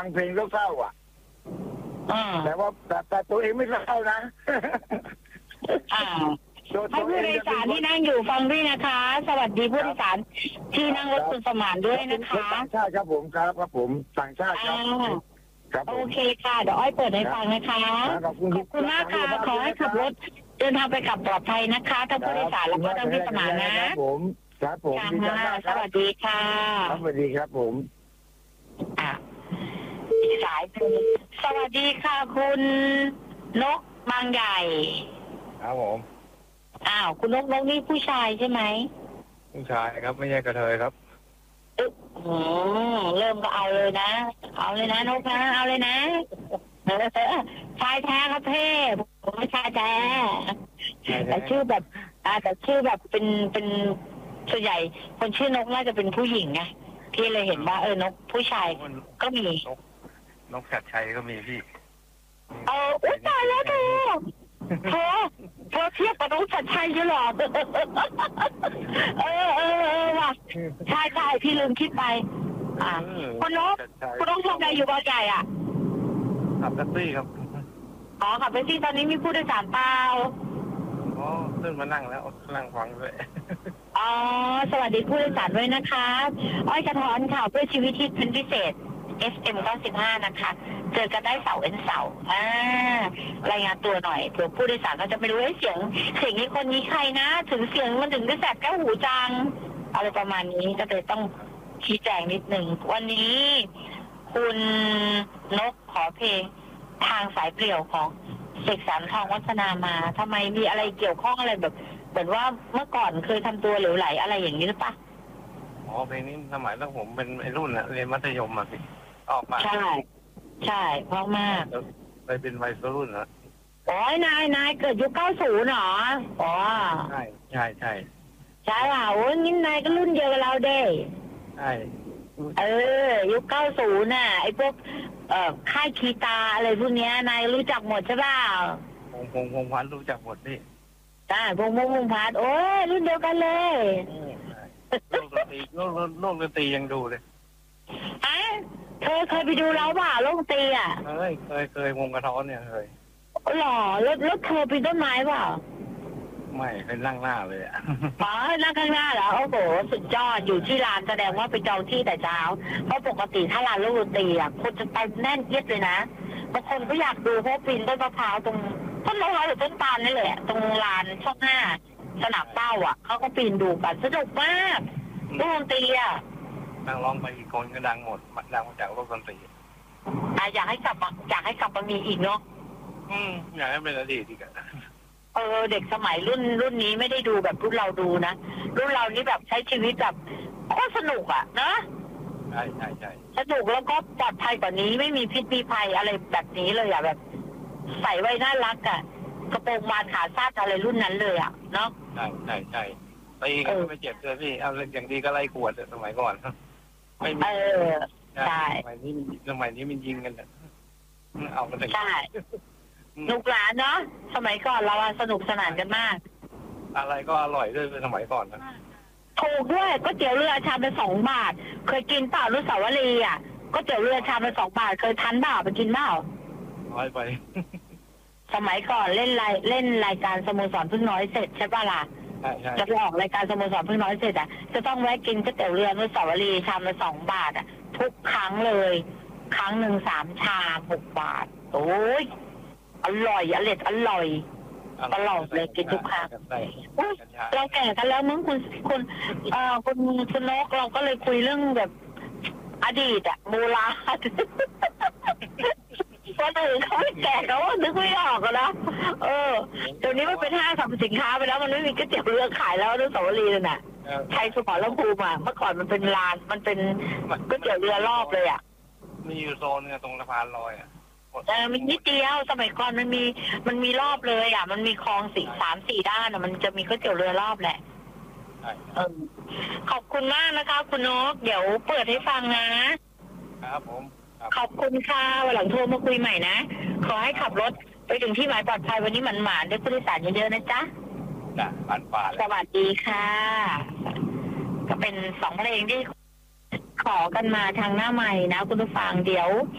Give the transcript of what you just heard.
งเพลงเศร้าๆอ่ะแต่ว่าแต่ตัวเองไม่เศร้านะให้ผู้โดยสารที่นั่งอยู่ฟังด้วยนะคะ สวัสดีผู้โดยสารที่นั่งรถคุณสมานด้วยนะคะต่างชาติครับผมครับผมต่างชาติครับโอเคค่ะเดี๋ยวอ้อยเปิดให้ฟังนะคะขอบคุณมากค่ะขอให้ขับรถเดินทางไปกลับปลอดภัยนะคะทั้งผู้โดยสารแล้วก็ทั้งพี่สมานนะครับผมสวัสดีค่ะสวัสดีครับผมสายสวัสดีค่ะคุณนกบางใหญ่ครับผมคุณนกนี่ผู้ชายใช่ไหมผู้ชายครับไม่ใช่กระเทยครับเริ่มก็เอาเลยนะเอาเลยนะนกนะเอาเลยนะชายแท้ครับเพ่ผมไม่ชายแท้แต่ชื่อแบบแต่ชื่อแบบเป็นส่วนใหญ่คนชื่อนกน่าจะเป็นผู้หญิงไงพี่เลยเห็นว่านกผู้ชายก็มีนกชัดชัยก็มีพี่อุ้ยตายแล้วเธอเทียบกับนกชัดชัยอยู่หรอว่ะใช่พี่ลืมคิดไปคุณนกทำอะไรอยู่บอใจขับแท็กซี่ครับขับแท็กซี่ตอนนี้มีผู้โดยสารเปล่าขึ้นมานั่งแล้วนั่งฟังด้วยสวัสดีผู้โดยสารด้วยนะคะอ้อยกระท้อนข่าวเพื่อชีวิตที่เป็นพิเศษ FM 95นะคะเจอกันได้เสาร์เสาร์รายงานตัวหน่อยเผื่อผู้โดยสารเขาจะไม่รู้เสียงนี้คนนี้ใครนะถึงเสียงมันถึงได้แสบแก้วหูจังอะไรประมาณนี้ก็เลยต้องชี้แจงนิดหนึ่งวันนี้คุณนกขอเพลงทางสายเปลี่ยวของเสกสรรทองวัฒนามาทำไมมีอะไรเกี่ยวข้องอะไรแบบเหมือนว่าเมื่อก่อนเคยทำตัวเหลวไหลอะไรอย่างนี้หรือปะเพลงนี้สมัยตั้งผมเป็นรุ่นเรียนมัธยมมาสิออกมาใช่เพราะมากไปเป็นวัยรุ่นนะนายเกิดยุค90เหรอใช่เปล่านี่นายก็รุ่นเดียวกับเราเด้ใช่ยุค90น่ะไอ้พวกค่ายคีตาอะไรพวกนี้นายรู้จักหมดใช่เปล่าพงพันรู้จักหมดนี่พงพันรุ่นเดียวกันเลยโลกดนตรียังดูเลยเธอเคยไปดูเราเปล่าโลกดนตรีเคยวงกระท้อนเนี่ยเคยหรอแล้วเธอปีนต้นไม้เปล่าไม่เคยนั่งหน้าเลยนั่งข้างหน้าเหรอโอ้โหสุดยอดอยู่ที่ลานแสดงว่าไปจองที่แต่เช้าเพราะปกติถ้าลานโลกดนตรีคนจะไปแน่นเอียดเลยนะบางคนก็อยากดูเพราะปีนต้นมะพร้าวตรงต้นมะพร้าวหรือต้นตาลนี่แหละตรงลานช่อง5สนามเป้าเขาก็ปีนดูกันสนุกมากโลกดนตรีนั่งร้องไปอีกคนก็ดังหมดดังมาจากโลกดนตรีอยากให้กลับมามีอีกเนาะอยากให้เป็นอดีตอีกเด็กสมัยรุ่นนี้ไม่ได้ดูแบบรุ่นเราดูนะรุ่นเรานี่แบบใช้ชีวิตแบบโคตรสนุกนะใช่สนุกแล้วก็ปลอดภัยกว่านี้ไม่มีพิษมีภัยอะไรแบบนี้เลยแบบใส่ไว้น่ารักกระโปรงบานขาสั้นอะไรรุ่นนั้นเลยเนาะใช่ตีกันไม่เจ็บเลยพี่เอาอย่างดีก็ไล่ขวดสมัยก่อนไม่มีใช่สมัยนี้มันยิงกันเอากันใช่นุกหลานเนาะสมัยก่อนเราสนุกสนานกันมากอะไรก็อร่อยด้วยสมัยก่อนนะถูกด้วยก๋วยเตี๋ยวเรือชามละ2 บาทเคยกินเปล่านุสาวรีย์ก๋วยเตี๋ยวเรือชามละ2 บาทเคยทันเปล่าไปกินเปล่าน้อยไปสมัยก่อนเล่นรายการสโมสรพึ่งน้อยเสร็จใช่ป่ะล่ะจะไปออกรายการสโมสรพึ่งน้อยเสร็จจะต้องแวะกินก๋วยเตี๋ยวเรือนุสาวรีย์ชามละ2 บาททุกครั้งเลยครั้งหนึ่ง3 ชาม6 บาทโอ้ยอร่อยอร่อยตลอดเลยกินทุกครั้งเราแก่กันแล้วมึงคุณนกเราก็เลยคุยเรื่องแบบอดีตโบราณคนอื่นเขาไม่แก่เขานึกไม่ออกนะเดี๋ยวนี้มันเป็นห้างสรรพสินค้าไปแล้วมันไม่มีก๋วยเตี๋ยวเรือขายแล้วอนุสาวรีย์เลยน่ะใช้สมรภูมิเมื่อก่อนมันเป็นลานมันเป็นก๋วยเตี๋ยวเรือรอบเลยมีอยู่โซนนึงตรงสะพานลอยมันนิดเดียวสมัยก่อนมันมีรอบเลยมันมีคลอง3-4 ด้านมันจะมีก๋วยเตี๋ยวเรือรอบแหละขอบคุณมากนะคะคุณนกเดี๋ยวเปิดให้ฟังนะครับผมขอบคุณค่ะวันหลังโทรมาคุยใหม่นะขอให้ขับรถไปถึงที่หมายปลอดภัยวันนี้หมานๆได้ผู้โดยสารเยอะๆนะจ๊ะป่าสวัสดีค่ะก็เป็น2 เพลงที่ขอกันมาทางหน้าใหม่นะคุณผู้ฟังเดี๋ยว